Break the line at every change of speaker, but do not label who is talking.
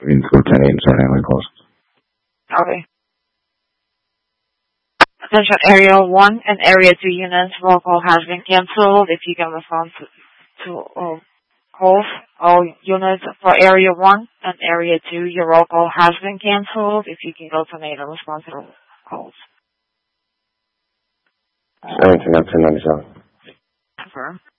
Greenfield 10-8 and start handling calls.
Okay. Attention Area 1 and Area 2 units, roll call has been cancelled. If you can respond to calls, all units for Area 1 and Area 2, your roll call has been cancelled. If you can go to NATO, respond to the calls.
17 1097.
Confirm.